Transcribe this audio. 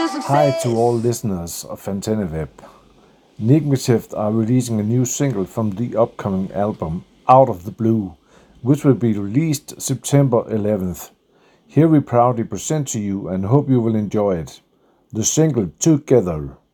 Hi to all listeners of Fanteneweb. Nigmative are releasing a new single from the upcoming album Out of the Blue, which will be released September 11th. Here we proudly present to you and hope you will enjoy it. The single Together.